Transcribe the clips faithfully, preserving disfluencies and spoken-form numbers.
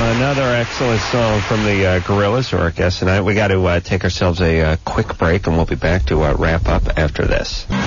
Another excellent song from the uh, Gorillaz, or our guest tonight. We got to uh, take ourselves a uh, quick break, and we'll be back to uh, wrap up after this. All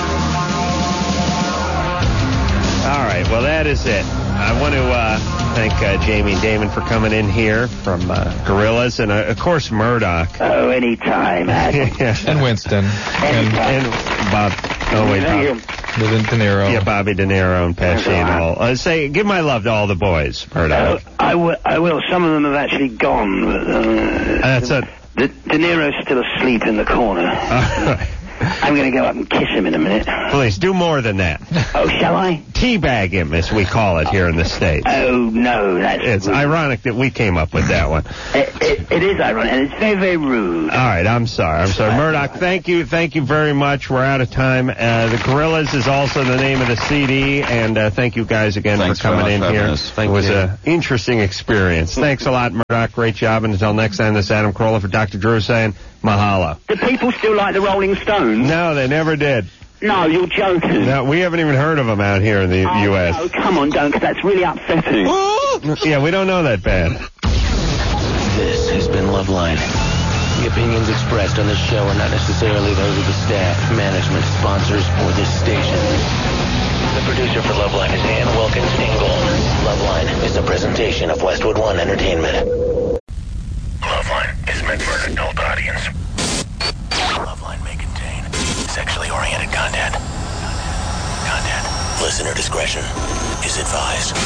right, well, that is it. I want to uh, thank uh, Jamie and Damon for coming in here from uh, Gorillaz, and uh, of course Murdoch. Oh, anytime. yeah. And Winston. And, and Bob. Oh, wait, Bob. De Niro. Yeah, Bobby De Niro and Pat Shane Hall. Uh, say, give my love to all the boys, Murdoch. Uh, I, w- I will. Some of them have actually gone. But, uh, That's it. De-, De Niro's still asleep in the corner. Uh, I'm going to go up and kiss him in a minute. Please, do more than that. Oh, shall I? Teabag him, as we call it here in the States. Oh, no, that's It's rude. ironic that we came up with that one. It, it, it is ironic, and it's very, very rude. All right, I'm sorry. I'm sorry. Murdoch, thank you. Thank you very much. We're out of time. Uh, the Gorillaz is also the name of the C D, and uh, thank you guys again Thanks for coming for in here. us. Thank it was you. an interesting experience. Thanks a lot, Murdoch. Great job. And until next time, this is Adam Carolla for Doctor Drew saying mahalo. Do people still like the Rolling Stones? No, they never did. No, you're joking. No, we haven't even heard of them out here in the oh, U S No, come on, don't, because that's really upsetting. Yeah, we don't know that band. This has been Loveline. The opinions expressed on this show are not necessarily those of the staff, management, sponsors, or this station. The producer for Loveline is Ann Wilkins Ingle. Loveline is a presentation of Westwood One Entertainment. Loveline is meant for an adult audience. Loveline may contain sexually oriented content. Content. Listener discretion is advised.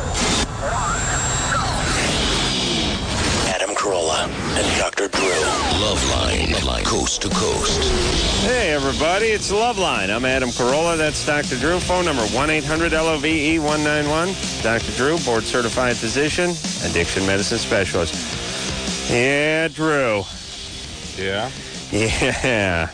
Adam Carolla and Doctor Drew. Loveline, like coast to coast. Hey, everybody, it's Loveline. I'm Adam Carolla. That's Doctor Drew. Phone number one eight hundred L O V E one nine one. Doctor Drew, board-certified physician, addiction medicine specialist. Yeah, Drew. Yeah? Yeah.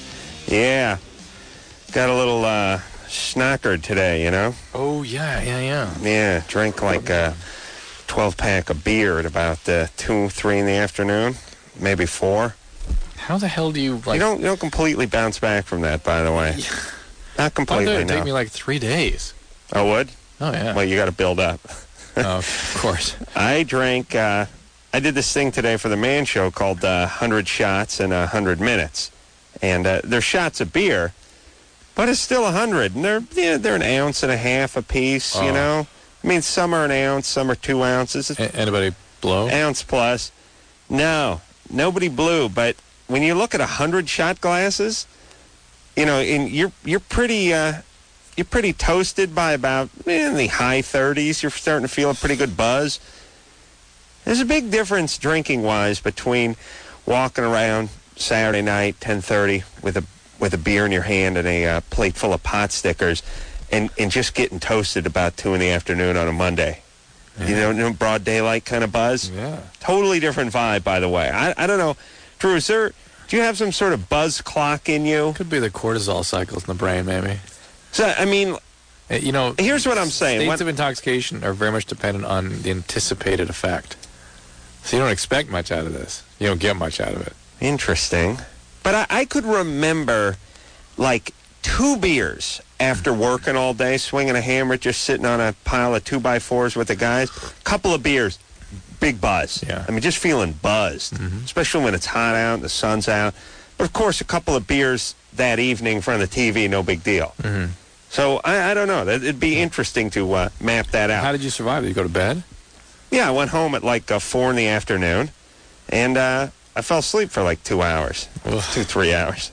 Yeah. Got a little uh, schnockered today, you know? Oh, yeah, yeah, yeah. Yeah, drank like a twelve-pack of beer at about uh, two, three in the afternoon, maybe four. How the hell do you, like... You don't, you don't completely bounce back from that, by the way. Yeah. Not completely, It would no. take me like three days. Oh, would? Oh, yeah. Well, you got to build up. Oh, of course. I drank, uh, I did this thing today for the Man Show called uh, one hundred Shots in one hundred Minutes. And uh, they're shots of beer, but it's still one hundred. And they're, yeah, they're an ounce and a half a piece, Oh. you know? I mean, some are an ounce, some are two ounces. A- anybody blow? Ounce plus. No, nobody blew. But when you look at one hundred shot glasses, you know, in, you're you're pretty uh, you're pretty toasted by about eh, in the high thirties. You're starting to feel a pretty good buzz. There's a big difference drinking-wise between walking around Saturday night, ten thirty, with a with a beer in your hand and a uh, plate full of pot stickers, and, and just getting toasted about two in the afternoon on a Monday. Yeah. You know, no broad daylight kind of buzz. Yeah. Totally different vibe, by the way. I I don't know, Drew. Is there? Do you have some sort of buzz clock in you? Could be the cortisol cycles in the brain, maybe. So I mean, Uh, You know, here's what I'm saying. states What- of intoxication are very much dependent on the anticipated effect. So you don't expect much out of this. You don't get much out of it. Interesting. But I, I could remember, like, two beers after working all day, swinging a hammer, just sitting on a pile of two-by-fours with the guys. Couple of beers, big buzz. Yeah. I mean, just feeling buzzed, Mhm. especially when it's hot out and the sun's out. But, of course, a couple of beers that evening in front of the T V, no big deal. Mm-hmm. So, I, I don't know. That- It'd be interesting to uh, map that out. How did you survive? Did you go to bed? Yeah, I went home at, like, uh, four in the afternoon, and uh, I fell asleep for, like, two hours. Ugh. Two, three hours.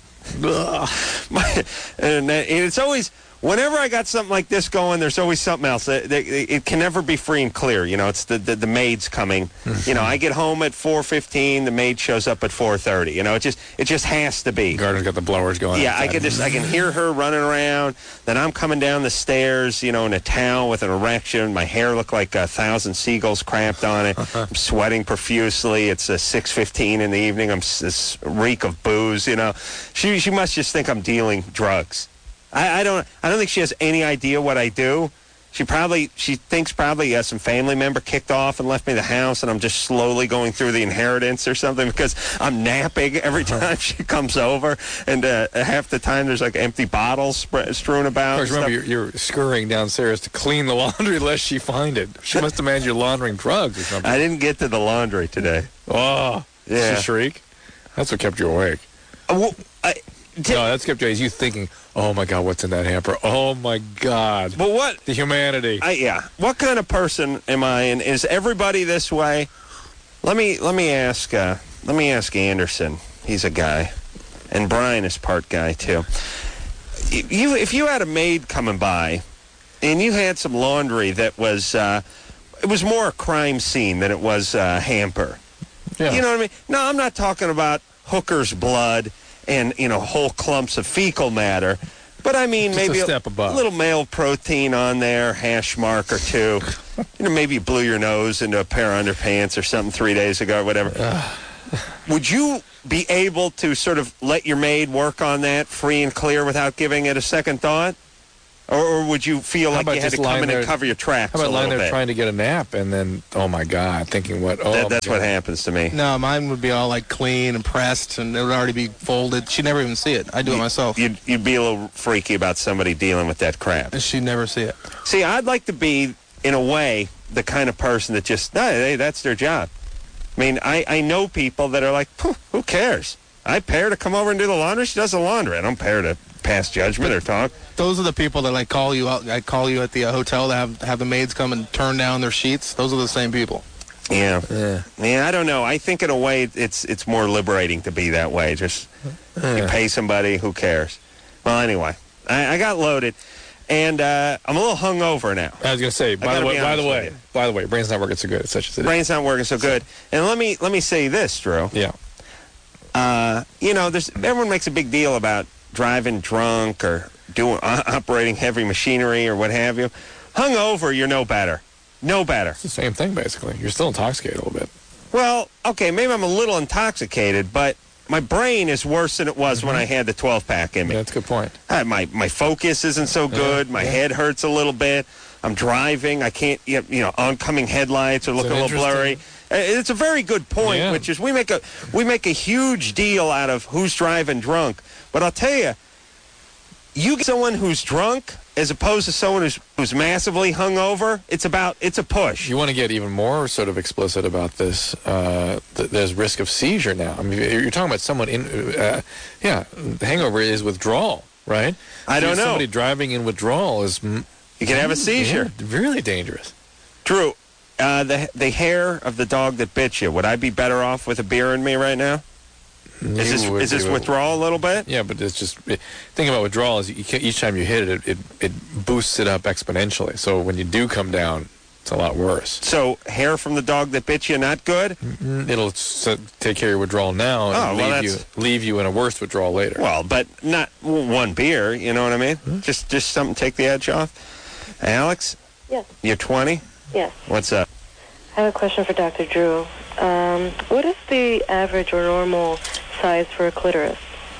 My, and, uh, and it's always, whenever I got something like this going, there's always something else. It, it, it can never be free and clear. You know, it's the, the, the maid's coming. You know, I get home at four fifteen, the maid shows up at four thirty. You know, it just it just has to be. Garden's got the blowers going. Yeah, I outside. can just I can hear her running around. Then I'm coming down the stairs, you know, in a towel with an erection. My hair looked like a thousand seagulls crapped on it. I'm sweating profusely. It's uh, six fifteen in the evening. I'm s- this reek of booze. You know, she she must just think I'm dealing drugs. I, I don't I don't think she has any idea what I do. She probably, she thinks probably uh, some family member kicked off and left me the house, and I'm just slowly going through the inheritance or something because I'm napping every time she comes over, and uh, half the time there's like empty bottles sp- strewn about. Of course, remember, you're, you're scurrying downstairs to clean the laundry lest she find it. She must imagine you're laundering drugs or something. I didn't get to the laundry today. Oh, Yeah. Did she shriek? That's what kept you awake. Uh, well, I, did, No, that's kept you, you thinking, oh my God, what's in that hamper? Oh my God. but what? The humanity. I, yeah. What kind of person am I? And is everybody this way? Let me let me ask. Uh, let me ask Anderson. He's a guy, and Brian is part guy too. You, if you had a maid coming by, and you had some laundry that was, uh, it was more a crime scene than it was a hamper. Yeah. You know what I mean? No, I'm not talking about hooker's blood and, you know, whole clumps of fecal matter. But I mean, Just maybe a step above. little male protein on there, hash mark or two. You know, maybe you blew your nose into a pair of underpants or something three days ago or whatever. Would you be able to sort of let your maid work on that free and clear without giving it a second thought? Or, or would you feel How like about you had to just come lying in there- and cover your tracks How a about little lying there bit? trying to get a nap and then, oh my God, thinking what? Oh, That- my that's God. what happens to me. No, mine would be all like clean and pressed, and it would already be folded. She'd never even see it. I do it myself. You'd, you'd be a little freaky about somebody dealing with that crap. And she'd never see it. See, I'd like to be, in a way, the kind of person that just, no, hey, that's their job. I mean, I, I know people that are like, who cares? I pay her to come over and do the laundry. She does the laundry. I don't pay her to pass judgment or talk. Those are the people that like call you out. I call you at the uh, hotel to have have the maids come and turn down their sheets. Those are the same people. Yeah. Yeah. Yeah, I don't know. I think in a way it's it's more liberating to be that way. Just you pay somebody, who cares? Well, anyway, I, I got loaded, and uh, I'm a little hungover now. I was going to say, by gotta the way, be by the honest way, with you. by the way, brain's not working so good, such as it is. Brain's not working so good. And let me let me say this, Drew. Yeah. Uh, you know, there's everyone makes a big deal about driving drunk or doing uh, operating heavy machinery or what have you. Hungover, you're no better. No better. It's the same thing, basically. You're still intoxicated a little bit. Well, okay, maybe I'm a little intoxicated, but my brain is worse than it was when I had the twelve-pack in me. Yeah, that's a good point. Uh, my my focus isn't so good. My yeah. head hurts a little bit. I'm driving. I can't, you know, oncoming headlights are looking a an little blurry. Uh, It's a very good point, Yeah. which is we make a we make a huge deal out of who's driving drunk. But I'll tell you, you get someone who's drunk as opposed to someone who's who's massively hungover. It's about it's a push. You want to get even more sort of explicit about this. Uh, th- there's risk of seizure now. I mean, you're talking about someone in, uh, yeah, the hangover is withdrawal, right? I don't know. Somebody driving in withdrawal is mm, You can have a seizure. yeah, really dangerous. Drew, uh, the the hair of the dog that bit you. Would I be better off with a beer in me right now? Is this You would is this be- withdrawal a little bit? Yeah, but it's just it, thing about withdrawal is you can, each time you hit it, it, it, it boosts it up exponentially. So when you do come down, it's a lot worse. So hair from the dog that bit you, not good? Mm, It'll s- take care of your withdrawal now and Oh, well, leave you that's- leave you in a worse withdrawal later. Well, but not w- one beer. You know what I mean? Just just something to take the edge off. Alex, Yes, you're twenty. yes. What's up? I have a question for Doctor Drew. Um, what is the average or normal size for a clitoris?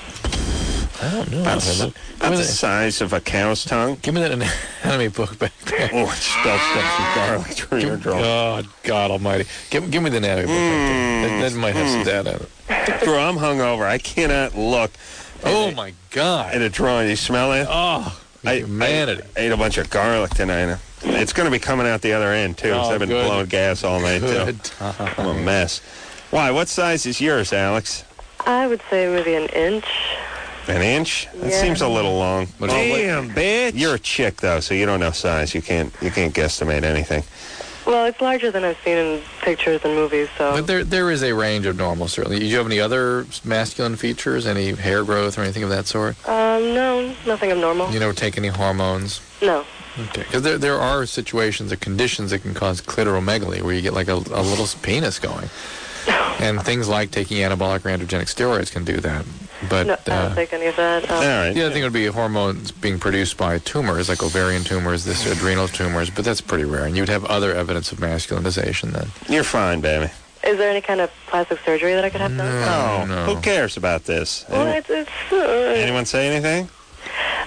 I don't know. About, Give the- me about the that- size of a cow's tongue. Give me that anatomy book back there. Oh, it stuffs up some garlic through your drawer. Oh, God almighty. Give, give me the anatomy book back there. That, that might have some data in it. Drew, I'm hungover. I cannot look Oh, my God. at a drawing. You smell it? Oh, I, humanity. I ate a bunch of garlic tonight. It's going to be coming out the other end, too. 'cause Oh, I've been good. blowing gas all night, Good too. time. I'm a mess. Why? What size is yours, Alex? I would say maybe an inch. An inch? That Yeah. seems a little long. But- Damn, bitch! You're a chick, though, so you don't know size. You can't you can't guesstimate anything. Well, it's larger than I've seen in pictures and movies, so... But there, there is a range of normal, certainly. Do you have any other masculine features, any hair growth or anything of that sort? Um, no, nothing abnormal. You never take any hormones? No. Okay. Because there, there are situations or conditions that can cause clitoromegaly, where you get like a, a little penis going. And things like taking anabolic or androgenic steroids can do that. But No, I don't uh, take any of that. Um, All right. the other thing would be hormones being produced by tumors, like ovarian tumors, this adrenal tumors, but that's pretty rare. And you'd have other evidence of masculinization then. You're fine, baby. Is there any kind of plastic surgery that I could have done? Oh, no. who cares about this? Well, Any- it's... it's uh, anyone say anything? uh,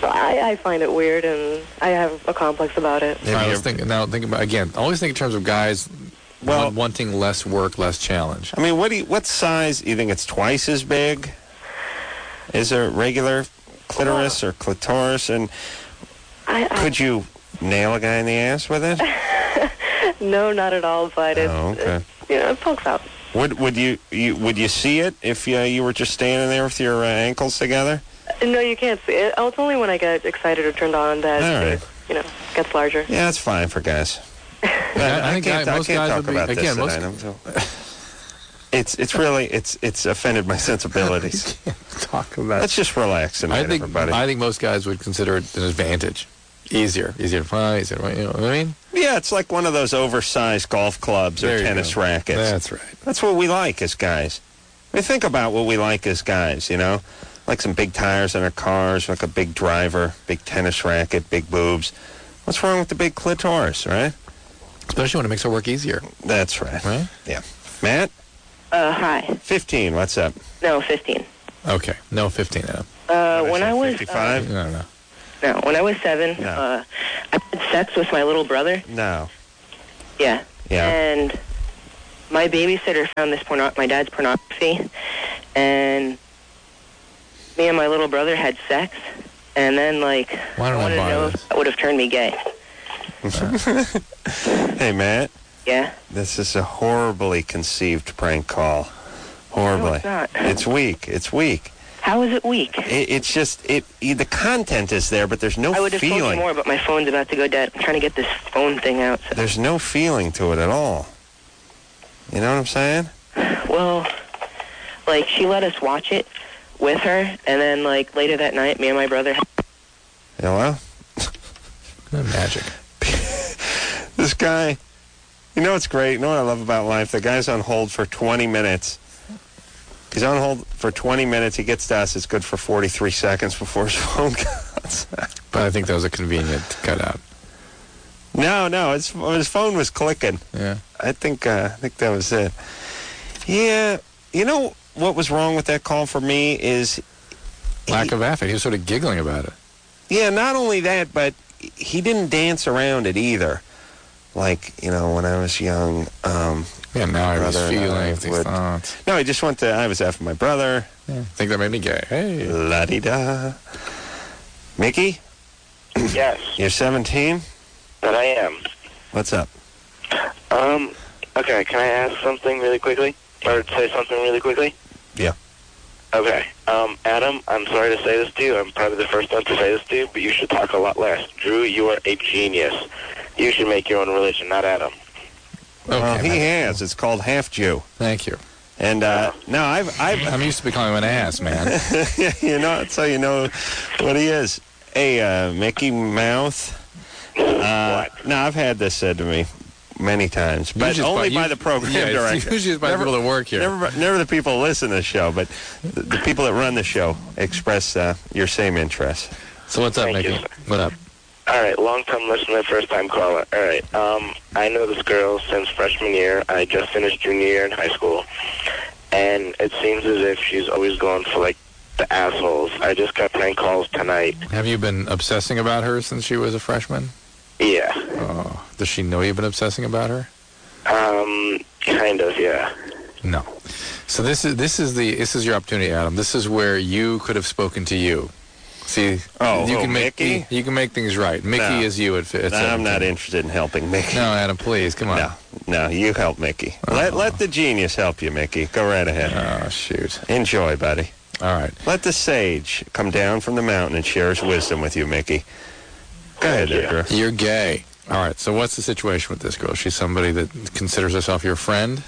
I, I find it weird, and I have a complex about it. All right, let's think, now think about, again, always think in terms of guys Well- want- wanting less work, less challenge. I mean, what do you, what size? You think it's twice as big? Is there regular clitoris or clitoris? And I, I, could you nail a guy in the ass with it? no, not at all, but it's, Oh, okay. it's, you know, it pokes out. Would would you, you would you see it if uh, you were just standing there with your uh, ankles together? No, you can't see it. Oh, it's only when I get excited or turned on that All right. it, you know, gets larger. Yeah, that's fine for guys. I, I think can't, guy- I most can't guys talk would be, about again, this most, tonight. I'm so- It's it's really it's it's offended my sensibilities. talk about Let's just relax tonight, I think everybody. I think most guys would consider it an advantage. Easier, easier to find, easier to, you know what I mean? Yeah, it's like one of those oversized golf clubs or There you tennis go. rackets. That's right. That's what we like as guys. I mean, think about what we like as guys, you know? Like some big tires on our cars, like a big driver, big tennis racket, big boobs. What's wrong with the big clitoris, right? Especially when it makes our work easier, That's right. right? Yeah. Matt? Uh, hi. fifteen, what's up? No, fifteen. Okay, no fifteen now. Uh, What when I I say, was fifty-five? No, no. uh, no, when I was seven, No. uh, I had sex with my little brother. No. Yeah. Yeah. And my babysitter found this porno- my dad's pornography, and me and my little brother had sex, and then like Why don't I wanted to buy know this? if that would have turned me gay. Hey, Matt, Yeah. this is a horribly conceived prank call. Horribly. No, it's not. It's weak. It's weak. How is it weak? It, it's just, it. the content is there, but there's no I would have told you feeling. more, but my phone's about to go dead. I'm trying to get this phone thing out. So. There's no feeling to it at all. You know what I'm saying? Well, like, she let us watch it with her, and then, like, later that night, me and my brother... Hello? Magic. This guy, you know what's great? You know what I love about life? The guy's on hold for twenty minutes. He's on hold for twenty minutes. He gets to us. It's good for forty-three seconds before his phone cuts. But I think that was a convenient cutout. No, no, his, his phone was clicking. Yeah. I think uh, I think that was it. Yeah, you know what was wrong with that call for me is... Lack he, of affect. He was sort of giggling about it. Yeah, not only that, but he didn't dance around it either. Like, you know, when I was young... Um, Yeah, now I was brother and I feelings, these would- thoughts. no, I just went to... I was after my brother. Yeah. I think that made me gay. Hey. La-di-da. Mickey, Yes, you're seventeen? that I am. What's up? Um, okay, can I ask something really quickly? Or say something really quickly? Yeah. Okay, um, Adam, I'm sorry to say this to you. I'm probably the first one to say this to you, but you should talk a lot less. Drew, you are a genius. You should make your own religion, not Adam. Okay, Well, he man. has. It's called Half Jew. Thank you. And, uh, no, I've... I've I'm used to be calling him an ass, man. you know, that's how you know what he is. Hey, uh, Mickey Mouth. Uh, no, I've had this said to me many times, but Usually it's only by you- the program yeah, it's director. Usually it's by Never- the people that work here. Never, never the people who listen to the show, but the, the people that run the show express uh, your same interests. So what's up, Thank Mickey? you, sir. What up? All right, long-time listener, first-time caller. All right, um, I know this girl since freshman year. I just finished junior year in high school, and it seems as if she's always going for, like, the assholes. I just got prank calls tonight. Have you been obsessing about her since she was a freshman? Yeah, Oh, does she know you've been obsessing about her? um, kind of, yeah. No. So this is this is the this is your opportunity, Adam. This is where you could have spoken to you. See, Oh, you oh, can make Mickey? you, you can make things right. Mickey No. is you at, at I'm not seventeen. interested in helping Mickey. No, Adam, please, come on. No, no, you help Mickey. Let let the genius help you, Mickey. Go right ahead. Oh, shoot. Enjoy, buddy. All right. Let the sage come down from the mountain and share his wisdom with you, Mickey. Go ahead, you. there, Drew. You're gay. All right. So what's the situation with this girl? She's somebody that considers herself your friend?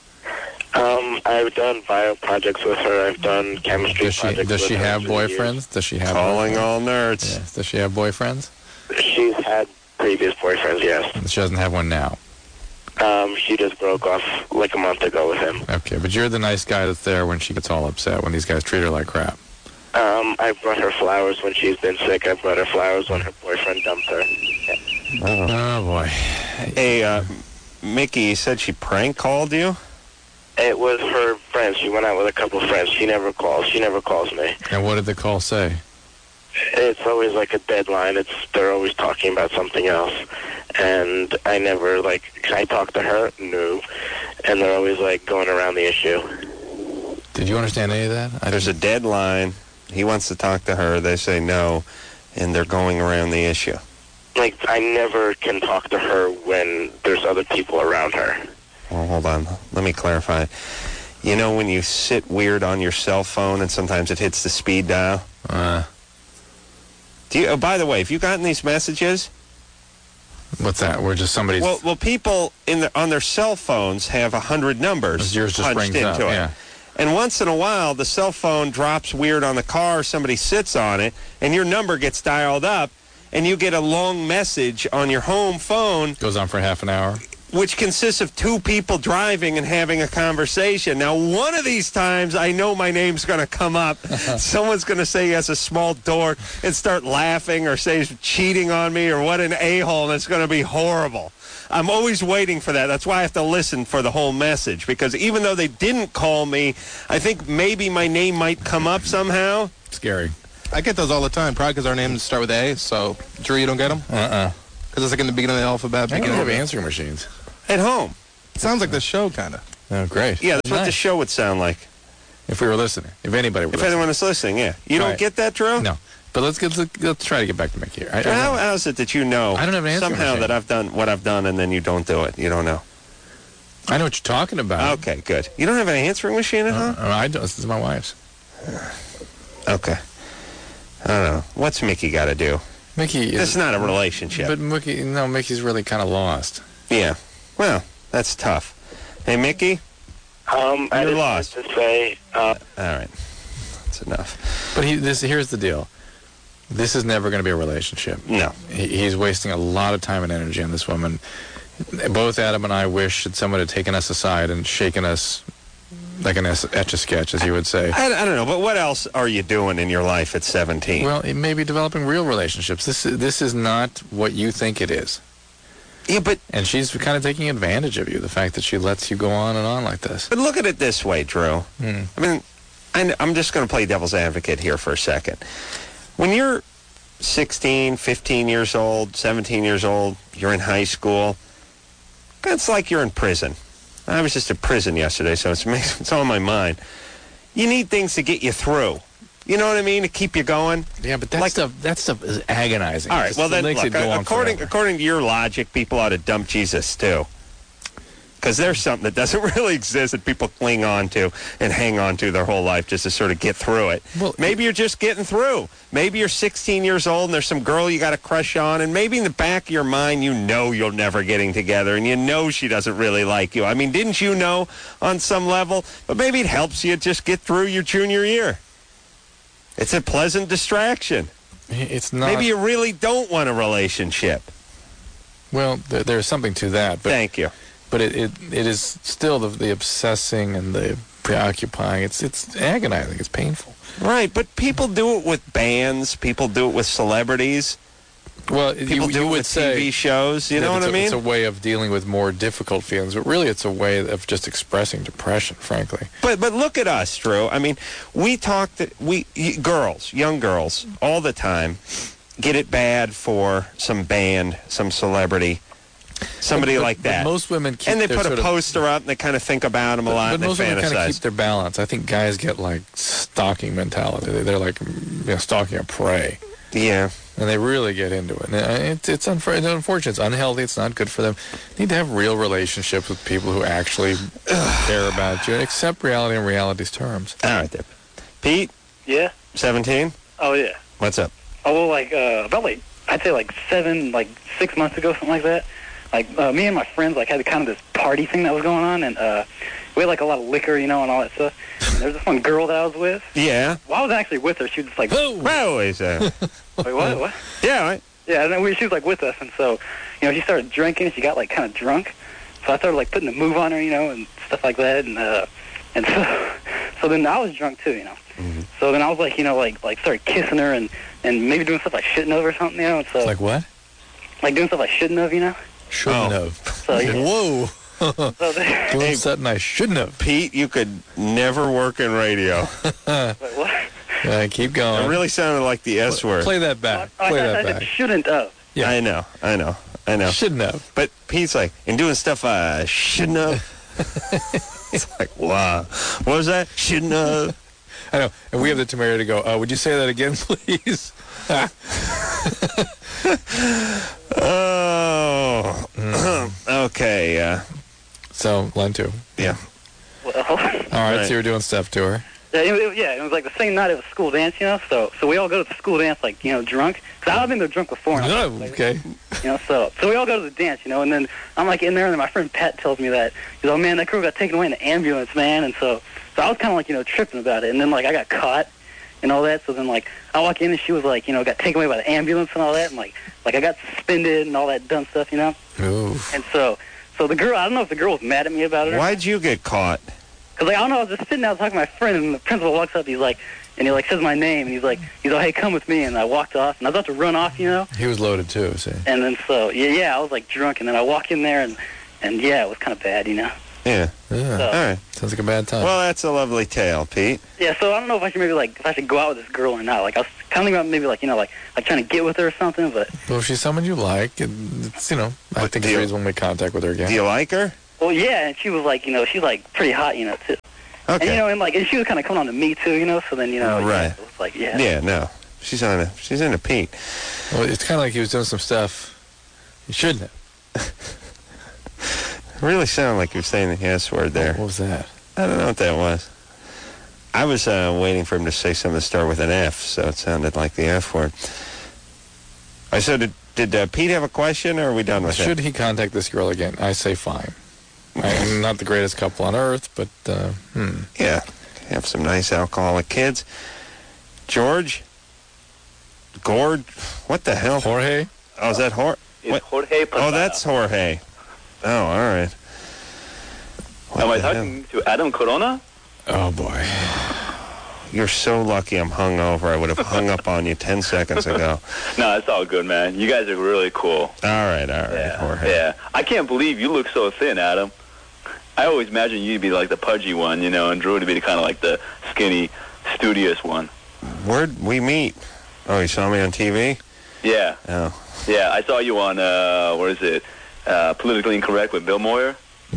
Um, I've done bio projects with her. I've done chemistry Does she projects does with she her have through the years. boyfriends? Does she have Calling boyfriends? all nerds. Yeah. Does she have boyfriends? She's had previous boyfriends, yes. She doesn't have one now. Um, she just broke off like a month ago with him. Okay, but you're the nice guy that's there when she gets all upset, when these guys treat her like crap. Um, I brought her flowers when she's been sick. I brought her flowers when her boyfriend dumped her. Oh. Oh, boy. Hey, uh, Mickey, you said she prank called you? It was her friends. She went out with a couple of friends. She never calls. She never calls me. And what did the call say? it's always like a deadline. It's they're always talking about something else, and I never like. Can I talk to her? No, and they're always like going around the issue. Did you understand any of that? I There's a deadline. He wants to talk to her. They say no, and they're going around the issue. Like I never can talk to her when there's other people around her. Well, hold on. Let me clarify. You know when you sit weird on your cell phone and sometimes it hits the speed dial? Uh, Do you? Oh, by the way, have you gotten these messages? what's that? We're just somebody's... Well, well, people in the, on their cell phones have a hundred numbers yours just punched rings into up, it. yeah. And once in a while, the cell phone drops weird on the car, somebody sits on it, and your number gets dialed up, and you get a long message on your home phone, Goes on for half an hour. which consists of two people driving and having a conversation. Now, one of these times, I know my name's going to come up. Someone's going to say he has a small dork and start laughing or say he's cheating on me or what an a-hole, and it's going to be horrible. I'm always waiting for that. That's why I have to listen for the whole message, because even though they didn't call me, I think maybe my name might come up somehow. Scary. I get those all the time, probably because our names start with A, so Drew, you don't get them? Uh-uh. Because it's like in the beginning of the alphabet. I don't beginning have of the- answering machines. At home. It sounds like the show, kind of. Oh, great. Yeah, that's what the Nice. show would sound like. If we were listening. If anybody were If listening. anyone is listening, yeah. You don't Right. get that, Drew? No. But let's get let's try to get back to Mickey here. I, I How, don't- how is it that you know I don't have an answering somehow machine. that I've done what I've done and then you don't do it? You don't know. I know what you're talking about. Okay, good. You don't have an answering machine at home? Uh, I don't. This is my wife's. Okay. I don't know. What's Mickey got to do? Mickey This is... is not a relationship. But Mickey... No, Mickey's really kind of lost. Yeah. Well, that's tough. Hey, Mickey? Um, I You're just lost. wanted to say, uh, All right. That's enough. But he, this, here's the deal. This is never going to be a relationship. No. He, he's wasting a lot of time and energy on this woman. Both Adam and I wish that someone had taken us aside and shaken us like an es- etch-a-sketch, as you would say. I, I don't know, but what else are you doing in your life at seventeen? Well, it may be developing real relationships. This is, this is not what you think it is. yeah, but And she's kind of taking advantage of you, the fact that she lets you go on and on like this. but look at it this way, Drew. Hmm. I mean, I, I'm just going to play devil's advocate here for a second. When you're sixteen, fifteen years old, seventeen years old, you're in high school, it's like you're in prison. I was just in prison yesterday, so it's, it's on my mind. You need things to get you through. You know what I mean? To keep you going. Yeah, but that Like- stuff that stuff is agonizing. All It right, just well then, makes look, it go on according, forever. according to your logic, people ought to dump Jesus too. Because there's something that doesn't really exist that people cling on to and hang on to their whole life just to sort of get through it. Well, maybe you're just getting through. Maybe you're sixteen years old and there's some girl you got a crush on, and maybe in the back of your mind you know you're never getting together and you know she doesn't really like you. I mean, didn't you know on some level? But maybe it helps you just get through your junior year. It's a pleasant distraction. It's not. Maybe you really don't want a relationship. Well, there, there's something to that, but Thank you. but it, it it is still the, the obsessing and the preoccupying. It's it's agonizing. It's painful. Right, but people do it with bands. People do it with celebrities. Well, People you, do you it would with say T V shows. You that know what it's I a- mean? It's a way of dealing with more difficult feelings, but really, it's a way of just expressing depression. Frankly, But but look at us, Drew. I mean, we talk to we y- girls, young girls, all the time, get it bad for some band, some celebrity, somebody But- like but that. most women keep and they their put a sort of- poster up and they kind of think about them a lot But and they most women kind of keep fantasize. their balance. I think guys get like stalking mentality. They- They're like you know, stalking a prey, Yeah. and they really get into it. And it's it's, unfor- it's unfortunate. It's unhealthy. It's not good for them. They need to have real relationships with people who actually care about you and accept reality in reality's terms. All right, there. Pete, Yeah. seventeen. Oh yeah. What's up? Oh well, like uh, about like I'd say like seven, like six months ago, something like that. Like uh, me and my friends like had kind of this party thing that was going on, and uh, we had like a lot of liquor, you know, and all that stuff. And there was this one girl that I was with. Yeah. Well, I was actually with her. She was just like, Oh, Well, is uh, wait, what? What? yeah. Right. Yeah, and then we, she was like with us, and so, you know, she started drinking. She got like kind of drunk, so I started like putting the move on her, you know, and stuff like that, and uh, and so, so then I was drunk too, you know. Mm-hmm. So then I was like, you know, like like started kissing her and and maybe doing stuff I shouldn't have or something, you know. And so like what? like doing stuff I shouldn't have, you know. Shouldn't Oh. have. So, yeah. Whoa. So then, Doing Hey. something I shouldn't have. Pete, you could never work in radio. wait, what? Uh, keep going. It really sounded like the S word. Play that back. Oh, I Play thought that I said back. shouldn't have. Yeah. I know, I know, I know. Shouldn't have. But Pete's like, in doing stuff I shouldn't have. It's like, wow. What was that? Shouldn't have. I know. And we have the temerity to go, uh, would you say that again, please? Oh. Okay. Uh, so, line two. Yeah. Well, All right, Right. so you're doing stuff to her. yeah, it, was- yeah, it was like the same night of a school dance, you know. So, so we all go to the school dance, like you know, drunk. Cause I've been there drunk before. And I'm No, like, okay. You know, so so we all go to the dance, you know, and then I'm like in there, and then my friend Pat tells me that he's like, oh man, that girl got taken away in the ambulance, man, and so so I was kind of like you know tripping about it, and then like I got caught and all that, so then like I walk in and she was like you know got taken away by the ambulance and all that, and like like I got suspended and all that dumb stuff, you know, Ooh. and so so the girl, I don't know if the girl was mad at me about it, or Why'd you get caught? Cause like I don't know, I was just sitting there talking to my friend, and the principal walks up. He's like, and he like says my name, and he's like, he's like, hey, come with me. And I walked off, and I was about to run off, you know. He was loaded too, see. And then so yeah, yeah, I was like drunk, and then I walk in there, and and yeah, it was kind of bad, you know. Yeah. Yeah. So, All right. Sounds like a bad time. Well, that's a lovely tale, Pete. yeah, so I don't know if I should maybe like if I should go out with this girl or not. Like I was kind of thinking about maybe like you know like like trying to get with her or something, but Well, if she's someone you like, and it's, you know, I What think do it's you- reasonable to make contact with her again. Do you like her? well, yeah, and she was like you know she's like pretty hot, you know, too. Okay. And you know, and like and she was kind of coming on to me too, you know. So then you know, Right. yeah, it was like yeah. Yeah, no. She's on a, she's into Pete. Well, it's kind of like he was doing some stuff he shouldn't have. It really sounded like you were saying the S word there. What was that? I don't know what that was. I was uh, waiting for him to say something to start with an F, so it sounded like the F word. I so did, did uh, Pete have a question, or are we done with Should it? he contact this girl again? I say fine. I'm not the greatest couple on earth, but, uh, hmm. Yeah. Have some nice alcoholic kids. George? Gord? What the hell? Jorge? Oh, is that Jorge? It's Jorge Posada. Oh, that's Jorge. Oh, all right. What Am I the hell? talking to Adam Corona? Oh, boy. You're so lucky I'm hungover. I would have hung up on you ten seconds ago. No, it's all good, man. You guys are really cool. All right, all right, Yeah, Jorge. yeah. I can't believe you look so thin, Adam. I always imagine you'd be like the pudgy one, you know, and Drew would be kind of like the skinny, studious one. Where'd we meet? Oh, you saw me on T V? Yeah, Oh. yeah. I saw you on, uh, what is it, uh, Politically Incorrect with Bill Moyer.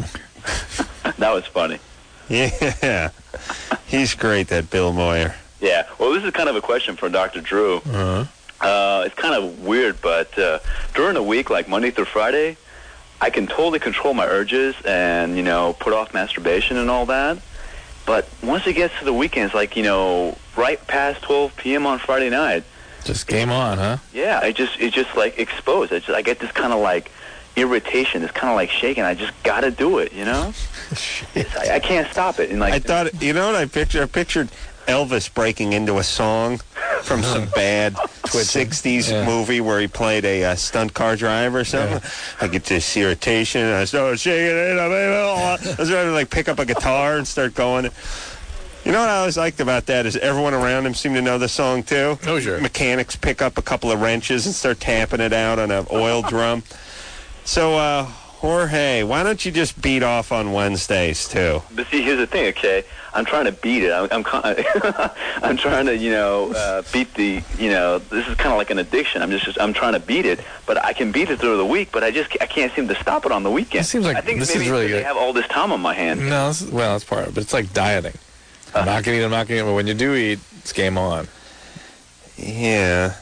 That was funny. Yeah. He's great, that Bill Moyer. Yeah. Well, this is kind of a question for Doctor Drew. Uh-huh. Uh, it's kind of weird, but uh, during the week, like Monday through Friday, I can totally control my urges and, you know, put off masturbation and all that. But once it gets to the weekends, like, you know, right past twelve p.m. on Friday night, Just game on, huh? yeah, I just, it's just like exposed. I, just, I get this kind of like irritation, this kind of like shaking. I just got to do it, you know? It's- I, I can't stop it. And like, I thought, you know what I pictured? I pictured Elvis breaking into a song from some bad sixties Yeah. movie where he played a uh, stunt car driver or something. I get this irritation, and I start shaking it. I was ready to like pick up a guitar and start going. You know what I always liked about that is everyone around him seemed to know the song too. Oh, sure. Mechanics pick up a couple of wrenches and start tapping it out on an oil drum. So, uh, Jorge, why don't you just beat off on Wednesdays too? but see, here's the thing, okay? I'm trying to beat it. I'm, I'm, con- I'm trying to, you know, uh, beat the, you know, this is kind of like an addiction. I'm just, I'm trying to beat it, but I can beat it through the week, but I just, I can't seem to stop it on the weekend. It seems like I think this maybe is really because good. I have all this time on my hands. No, this is, well, that's part of it, but it's like dieting. I'm not going to eat, I'm not going to eat, but when you do eat, it's game on. Yeah.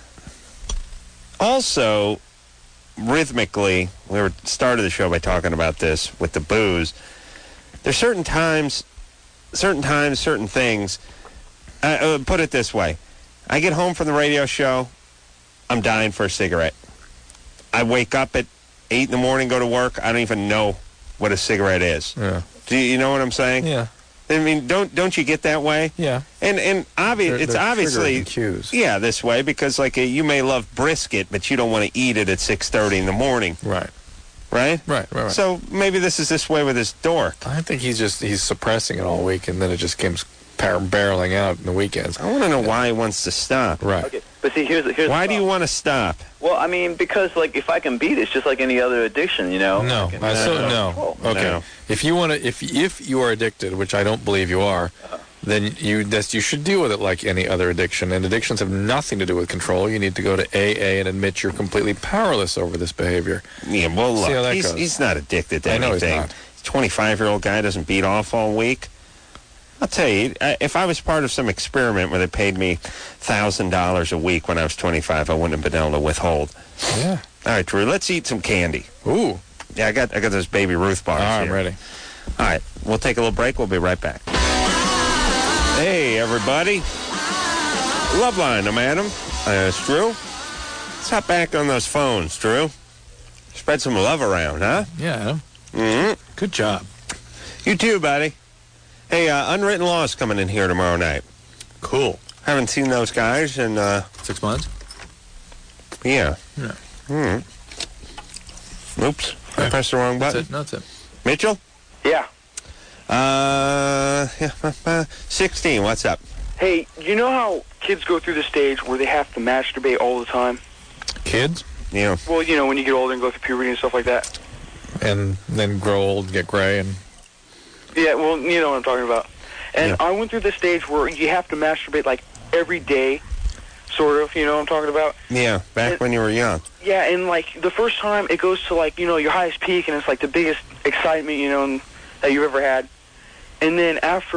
Also, rhythmically, we were started the show by talking about this with the booze. There's certain times, certain times, certain things. Uh, uh, put it this way: I get home from the radio show, I'm dying for a cigarette. I wake up at eight in the morning, go to work. I don't even know what a cigarette is. Yeah. Do you, you know what I'm saying? Yeah. I mean, don't don't you get that way? Yeah. And and obvi- They're- it's they're obviously triggering cues. yeah this way because like uh, you may love brisket, but you don't want to eat it at six thirty in the morning, Right. right? Right, right, right. So maybe this is this way with this dork. I think he's just, he's suppressing it all week, and then it just comes par- barreling out in the weekends. I want to know why he wants to stop. Right. Okay, but see, here's, here's Why the do you problem. want to stop? Well, I mean, because like if I can beat it, it's just like any other addiction, you know. No, I can- I so, no. Oh. Okay. No. If you want to, if if you are addicted, which I don't believe you are, then you that's, you should deal with it like any other addiction. And addictions have nothing to do with control. You need to go to A A and admit you're completely powerless over this behavior. Yeah, well, See how look, that he's, goes. he's not addicted to I know he's anything. not. twenty-five-year-old guy doesn't beat off all week. I'll tell you, I- if I was part of some experiment where they paid me one thousand dollars a week when I was twenty-five, I wouldn't have been able to withhold. Yeah. All right, Drew, let's eat some candy. Ooh. Yeah, I got I got those Baby Ruth bars All right, I'm here. ready. All right, we'll take a little break. We'll be right back. Hey, everybody. Loveline, I'm Adam. Uh, it's Drew. Let's hop back on those phones, Drew. Spread some love around, huh? Yeah, Adam. Mm-hmm. Good job. You too, buddy. Hey, uh, Unwritten Law's coming in here tomorrow night. Cool. Haven't seen those guys in, uh... Six months? Yeah. Yeah. Mm-hmm. Oops. I pressed the wrong button. That's it. No, that's it. Mitchell? Yeah. Uh, yeah, uh, sixteen, what's up? Hey, you know how kids go through the stage where they have to masturbate all the time? Kids? Yeah. Well, you know, when you get older and go through puberty and stuff like that. And then grow old and get gray and... Yeah, well, you know what I'm talking about. And Yeah. I went through the stage where you have to masturbate, like, every day, sort of, you know what I'm talking about? Yeah, back And- when you were young. Yeah, and, like, the first time it goes to, like, you know, your highest peak, and it's, like, the biggest excitement, you know, that you've ever had. And then after